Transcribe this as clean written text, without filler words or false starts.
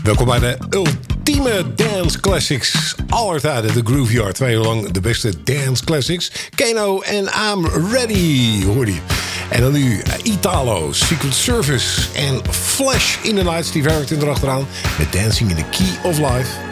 Welkom bij de ultieme dance classics aller tijden. De Grooveyard. 2 uur lang de beste dance classics. Kano en I'm Ready, hoorde je. En dan nu Italo, Secret Service en Flash in the Night. Steve Harrington erachteraan met Dancing in the Key of Life.